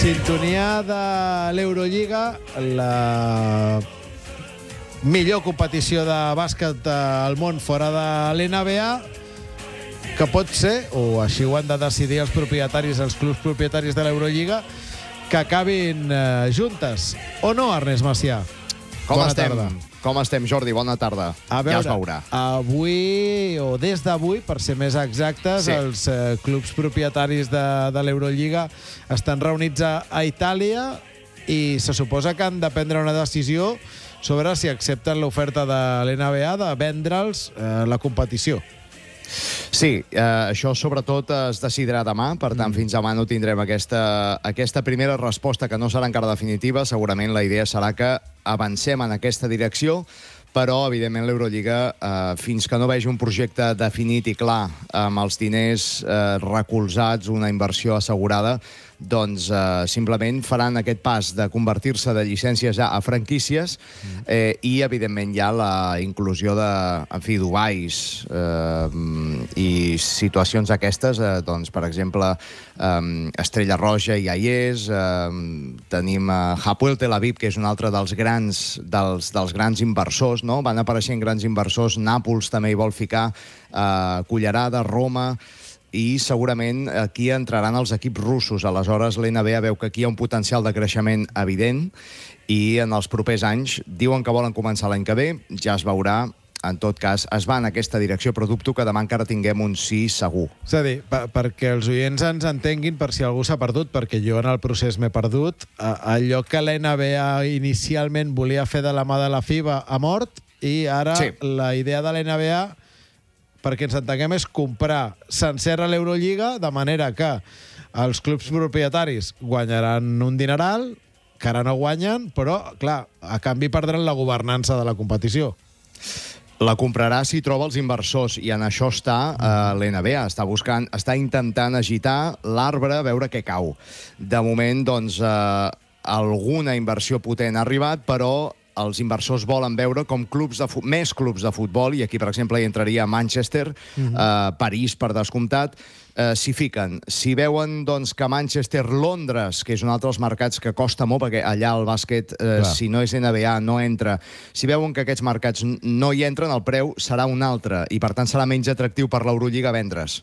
Sintonia de l'Eurolliga, la millor competició de bàsquet al món fora de l'NBA, que pot ser, o així ho han de decidir els propietaris, els clubs propietaris de l'Eurolliga, que acabin juntes. O no, Ernest Macià? Com estem, Jordi? Bona tarda. A veure, ja es veurà. Avui, o des d'avui, per ser més exactes, sí, els clubs propietaris de l'Eurolliga estan reunits a Itàlia i se suposa que han de prendre una decisió sobre si accepten l'oferta de l'NBA de vendre'ls la competició. Sí, això sobretot es decidirà demà, per tant, fins demà no tindrem aquesta primera resposta, que no serà encara definitiva. Segurament la idea serà que avancem en aquesta direcció, però, evidentment, l'Eurolliga, fins que no vegi un projecte definit i clar, amb els diners recolzats, una inversió assegurada, doncs simplement faran aquest pas de convertir-se de llicències ja a franquícies i, evidentment, ja la inclusió de, en fi, Dubais i situacions aquestes, doncs, per exemple, Estrella Roja ja hi és, tenim Hapoel Tel Aviv, que és un altre dels grans inversors, no? Van apareixent grans inversors, Nàpols també hi vol ficar, Cullerada, Roma, i segurament aquí entraran els equips russos. Aleshores, l'NBA veu que aquí hi ha un potencial de creixement evident i en els propers anys diuen que volen començar l'any que ve, ja es veurà. En tot cas, es va en aquesta direcció, però dubto que demà encara tinguem un sí segur. És a dir, perquè els oients ens entenguin, per si algú s'ha perdut, perquè jo en el procés m'he perdut, allò que l'NBA inicialment volia fer de la mà de la FIBA ha mort, i ara sí, la idea de l'NBA, perquè ens entenguem, és comprar sencera l'Eurolliga, de manera que els clubs propietaris guanyaran un dineral, que ara no guanyen, però, clar, a canvi perdran la governança de la competició. La comprarà si troba els inversors, i en això està l'NBA. Està intentant agitar l'arbre a veure què cau. De moment, doncs, alguna inversió potent ha arribat, però els inversors volen veure com més clubs de futbol, i aquí, per exemple, hi entraria Manchester, París, per descomptat, s'hi fiquen. Si veuen, doncs, que Manchester, Londres, que és un altre dels mercats que costa molt, perquè allà el bàsquet, si no és NBA, no entra. Si veuen que aquests mercats no hi entren, el preu serà un altre, i per tant serà menys atractiu per l'Eurolliga vendre's.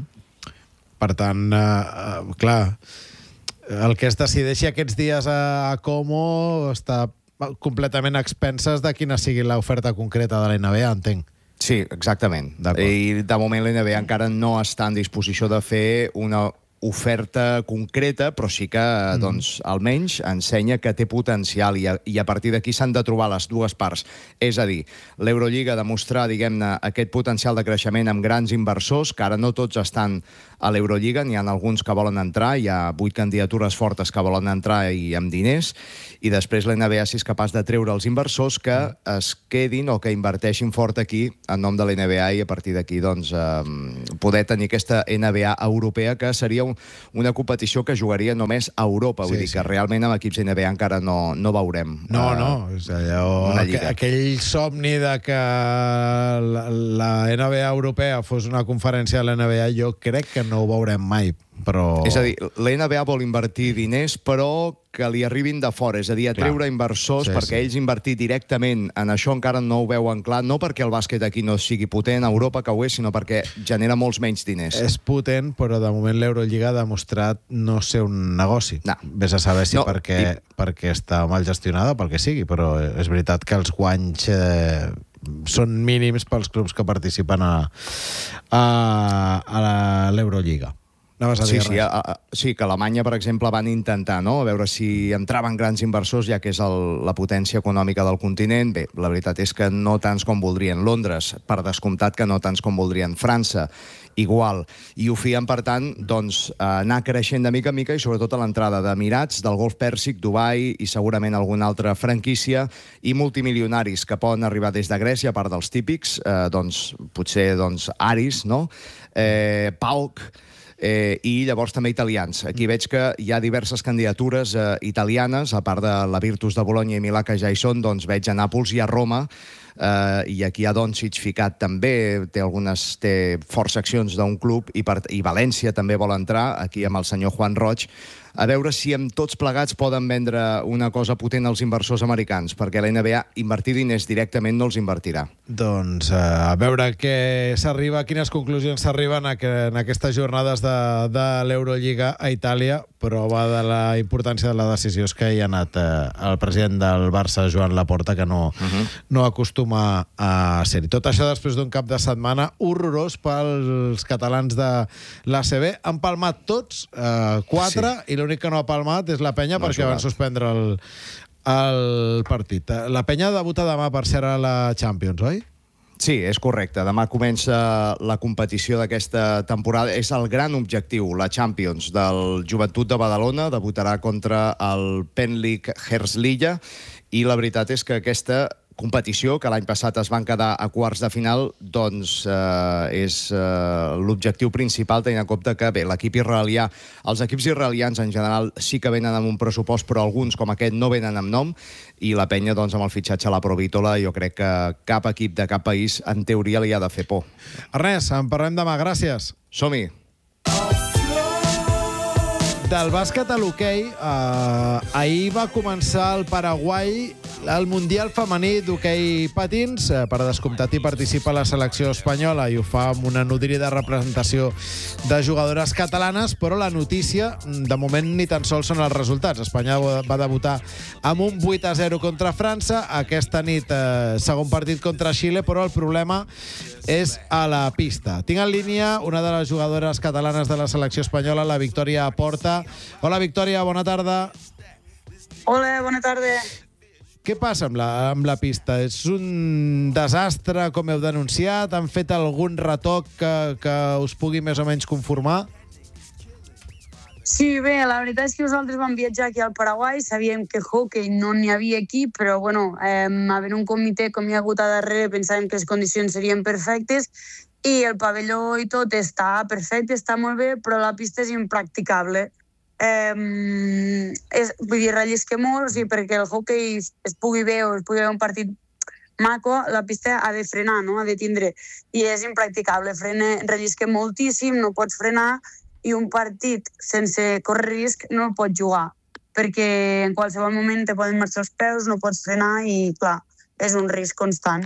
Per tant, clar, el que es decideixi aquests dies a Como està completament a expenses de quina sigui l'oferta concreta de l'NBA, entenc. Sí, exactament. I de moment l'NBA encara no està en disposició de fer una oferta concreta, però sí que, doncs, almenys ensenya que té potencial, i a partir d'aquí s'han de trobar les dues parts. És a dir, l'Eurolliga demostrar, diguem-ne, aquest potencial de creixement amb grans inversors, que ara no tots estan a l'Eurolliga, n'hi ha alguns que volen entrar, hi ha 8 candidatures fortes que volen entrar i amb diners, i després l'NBA, si és capaç de treure els inversors que es quedin o que inverteixin fort aquí en nom de l'NBA, i a partir d'aquí, doncs, poder tenir aquesta NBA europea, que seria una competició que jugaria només a Europa. Vull dir que realment amb equips NBA encara no veurem. No, és allò, aquell somni de que la NBA europea fos una conferència de l'NBA, jo crec que no ho veurem mai. És a dir, l'NBA vol invertir diners, però que li arribin de fora, és a dir, a treure inversors, perquè ells invertir directament en això encara no ho veuen clar, no perquè el bàsquet aquí no sigui potent, a Europa que ho és, sinó perquè genera molts menys diners. És potent, però de moment l'Eurolliga ha demostrat no ser un negoci. Vés a saber si perquè està mal gestionada o pel que sigui, però és veritat que els guanys són mínims pels clubs que participen a l'Eurolliga. Sí, que a Alemanya, per exemple, van intentar, no?, a veure si entraven grans inversors, ja que és la potència econòmica del continent. Bé, la veritat és que no tants com voldrien. Londres, per descomptat que no tants com voldrien. França, igual. I ho fien, per tant, doncs, anar creixent de mica en mica, i sobretot a l'entrada d'Emirats, del Golf Pèrsic, Dubai i segurament alguna altra franquícia, i multimilionaris que poden arribar des de Grècia, a part dels típics, doncs, potser Aris, no?, PAOK, i llavors també italians. Aquí veig que hi ha diverses candidatures italianes, a part de la Virtus de Bologna i Milà, que ja hi són, doncs veig a Nàpols i a Roma, i aquí a Doncic ficat també, té força accions d'un club, i València també vol entrar, aquí amb el senyor Juan Roig, a veure si amb tots plegats poden vendre una cosa potent als inversors americans, perquè la NBA invertir diners directament no els invertirà. Doncs a veure quines conclusions s'arriben en aquestes jornades de l'Eurolliga a Itàlia. Prova de la importància de la decisió és que hi ha anat el president del Barça, Joan Laporta, que no acostuma a ser-hi. Tot això després d'un cap de setmana horrorós pels catalans de l'ACB. Han palmat tots 4, i l'únic que no ha palmat és la penya, perquè van suspendre el partit. La penya debuta demà, per ser a la Champions, oi? Sí, és correcte. Demà comença la competició d'aquesta temporada. És el gran objectiu, la Champions, del Joventut de Badalona. Debutarà contra el Penlik Herzliya, i la veritat és que aquesta competició, que l'any passat es van quedar a quarts de final, doncs és l'objectiu principal, tenint en compte que, bé, l'equip israelià, els equips israelians en general sí que venen amb un pressupost, però alguns, com aquest, no venen amb nom, i la penya, doncs, amb el fitxatge a la Provítola, jo crec que cap equip de cap país, en teoria, li ha de fer por. Ernest, en parlem demà. Gràcies. Som-hi. Del bàsquet a l'hoquei, ahir va començar al Paraguai el Mundial Femení d'hoquei patins. Per descomptat, hi participa la selecció espanyola i ho fa amb una nodrida representació de jugadores catalanes, però la notícia, de moment, ni tan sols són els resultats. Espanya va debutar amb un 8-0 contra França. Aquesta nit, segon partit contra Xile, però el problema és a la pista. Tinc en línia una de les jugadores catalanes de la selecció espanyola, la Victòria Porta. Hola, Victòria, bona tarda. Hola, bona tarda. Què passa amb la pista? És un desastre, com heu denunciat? Han fet algun retoc que us pugui més o menys conformar? Sí, bé, la veritat és que nosaltres vam viatjar aquí al Paraguai, sabíem que hockey no n'hi havia aquí, però bueno, havent un comitè com hi ha hagut a darrere, pensàvem que les condicions serien perfectes, i el pavelló i tot està perfecte, està molt bé, però la pista és impracticable. Vull dir, rellisca molt, o sigui, perquè el hockey es pugui veure un partit maco, la pista ha de frenar, no? Ha de tindre, i és impracticable, rellisca moltíssim, no pots frenar, i un partit sense córrer risc no el pots jugar, perquè en qualsevol moment te poden marxar els peus, no pots frenar, i clar, és un risc constant.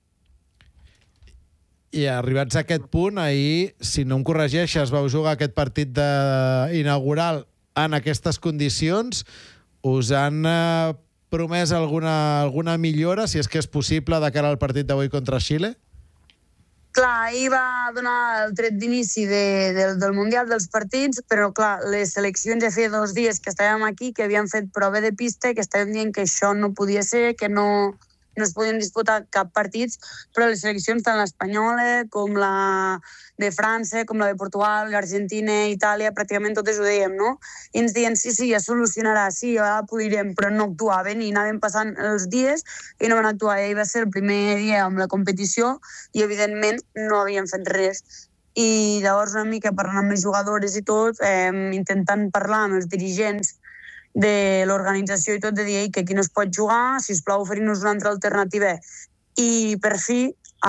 I arribats a aquest punt, ahir, si no em corregeixes, vau jugar aquest partit inaugural en aquestes condicions. Us han promès alguna millora, si és que és possible, de cara al partit d'avui contra Xile? Clar, ahir va donar el tret d'inici del Mundial dels partits, però clar, les seleccions ja feia 2 dies que estàvem aquí, que havien fet prova de pista, que estàvem dient que això no podia ser, que no es podien disputar cap partit, però les seleccions, tant l'espanyola com la de França, com la de Portugal, l'Argentina, Itàlia, pràcticament totes ho dèiem, no? I ens deien, sí, ja solucionarà, sí, ja podrem, però no actuaven, i anaven passant els dies i no van actuar. I va ser el primer dia amb la competició i, evidentment, no havien fet res. I llavors, una mica parlant amb les jugadores i tot, intentant parlar amb els dirigents de l'organització i tot, de dir que aquí no es pot jugar, sisplau, oferir-nos una altra alternativa. I per fi,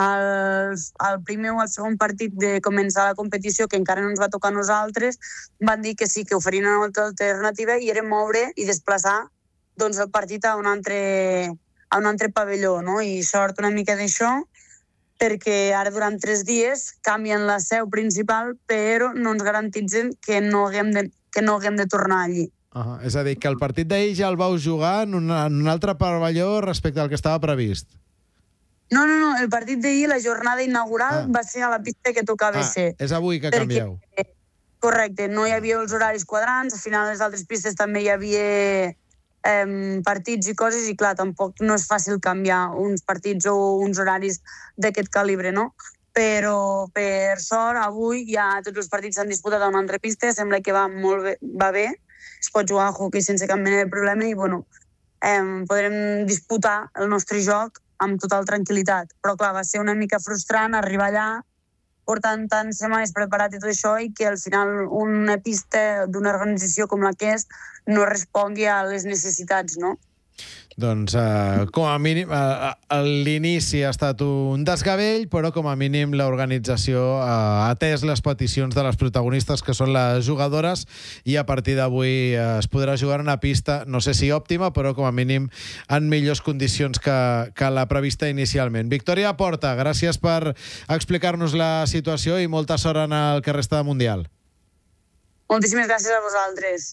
al primer o al segon partit de començar la competició, que encara no ens va tocar a nosaltres, van dir que sí, que oferien una altra alternativa, i era moure i desplaçar doncs, el partit a un altre pavelló, no? I sort una mica d'això, perquè ara durant 3 dies canvien la seu principal, però no ens garantitzen que no haguem de tornar allí. És a dir, que el partit d'ahir ja el vau jugar en un altre pavelló respecte al que estava previst. No, el partit d'ahir, la jornada inaugural, va ser a la pista que tocava ser. És avui que canvieu. Correcte, no hi havia els horaris quadrats, al final les altres pistes també hi havia partits i coses, i clar, tampoc no és fàcil canviar uns partits o uns horaris d'aquest calibre, no? Però, per sort, avui ja tots els partits s'han disputat a una altra pista, sembla que va bé, es pot jugar a hockey sense cap mena de problema, i podrem disputar el nostre joc amb total tranquil·litat. Però clar, va ser una mica frustrant arribar allà, portant tants setmanes preparat i tot això, i que al final una pista d'una organització com la que és no respongui a les necessitats, no? Doncs, com a mínim, l'inici ha estat un desgavell, però com a mínim l'organització ha atès les peticions de les protagonistes, que són les jugadores, i a partir d'avui es podrà jugar en una pista, no sé si òptima, però com a mínim en millors condicions que la prevista inicialment. Victòria Porta, gràcies per explicar-nos la situació i molta sort en el que resta de Mundial. Moltíssimes gràcies a vosaltres.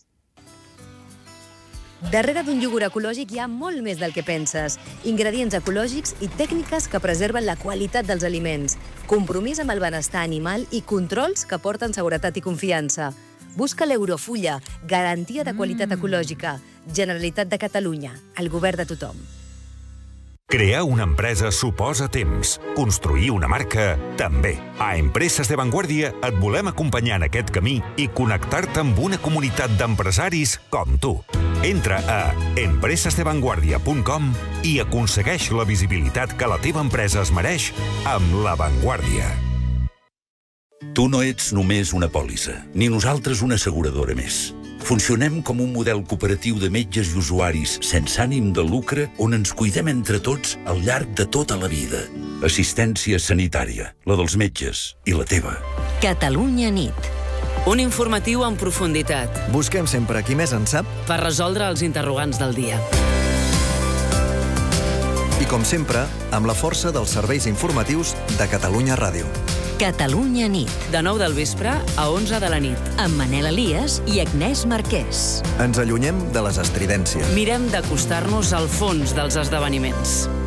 Darrere d'un iogurt ecològic hi ha molt més del que penses. Ingredients ecològics i tècniques que preserven la qualitat dels aliments. Compromís amb el benestar animal i controls que porten seguretat i confiança. Busca l'Eurofulla, garantia de qualitat ecològica. Generalitat de Catalunya, el govern de tothom. Crear una empresa suposa temps. Construir una marca, també. A Empreses de Vanguardia et volem acompanyar en aquest camí i connectar-te amb una comunitat d'empresaris com tu. Entra a empresesdevanguardia.com i aconsegueix la visibilitat que la teva empresa es mereix amb La Vanguardia. Tu no ets només una pòlissa, ni nosaltres una asseguradora més. Funcionem com un model cooperatiu de metges i usuaris sense ànim de lucre on ens cuidem entre tots al llarg de tota la vida. Assistència sanitària, la dels metges i la teva. Catalunya nit. Un informatiu en profunditat. Busquem sempre qui més en sap per resoldre els interrogants del dia. I com sempre, amb la força dels serveis informatius de Catalunya Ràdio. Catalunya nit. De 9 del vespre a 11 de la nit. Amb Manel Elias i Agnès Marquès. Ens allunyem de les estridències. Mirem d'acostar-nos al fons dels esdeveniments.